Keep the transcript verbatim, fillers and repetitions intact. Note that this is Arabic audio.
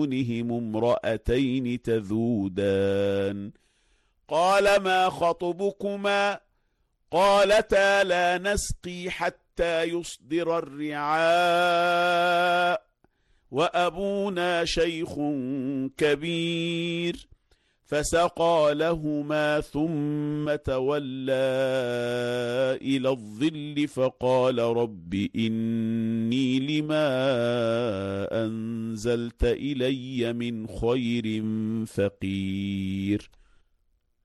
دونهم امرأتين تذودان قال ما خطبكما قالتا لا نسقي حتى يصدر الرعاء وأبونا شيخ كبير فسقى لهما ثم تولى إلى الظل فقال رب إني لما أنزلت إلي من خير فقير